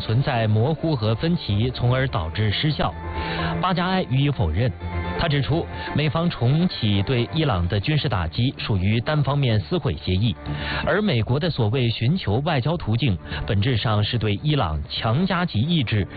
存在模糊和分歧，从而导致失效。巴加埃予以否认。他指出，美方重启对伊朗的军事打击属于单方面撕毁协议，而美国的所谓寻求外交途径，本质上是对伊朗强加其意志。